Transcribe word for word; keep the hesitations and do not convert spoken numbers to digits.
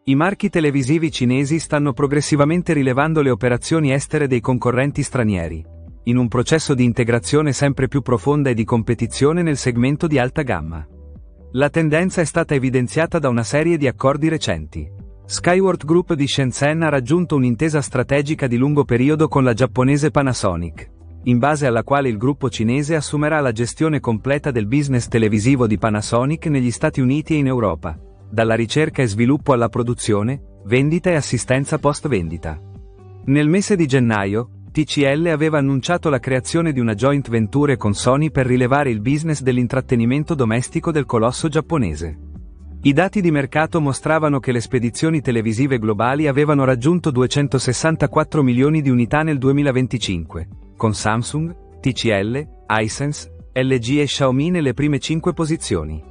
I marchi televisivi cinesi stanno progressivamente rilevando le operazioni estere dei concorrenti stranieri, in un processo di integrazione sempre più profonda e di competizione nel segmento di alta gamma. La tendenza è stata evidenziata da una serie di accordi recenti. Skyworth Group di Shenzhen ha raggiunto un'intesa strategica di lungo periodo con la giapponese Panasonic, in base alla quale il gruppo cinese assumerà la gestione completa del business televisivo di Panasonic negli Stati Uniti e in Europa, dalla ricerca e sviluppo alla produzione, vendita e assistenza post-vendita. Nel mese di gennaio, T C L aveva annunciato la creazione di una joint venture con Sony per rilevare il business dell'intrattenimento domestico del colosso giapponese. I dati di mercato mostravano che le spedizioni televisive globali avevano raggiunto duecentosessantaquattro milioni di unità nel duemilaventicinque, con Samsung, T C L, Hisense, L G e Xiaomi nelle prime cinque posizioni.